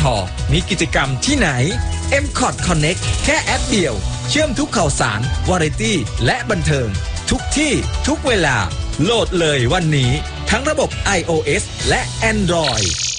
มีกิจกรรมที่ไหน MCOT Connect แค่แอปเดียวเชื่อมทุกข่าวสารวาไรตี้และบันเทิงทุกที่ทุกเวลาโหลดเลยวันนี้ทั้งระบบ iOS และ Android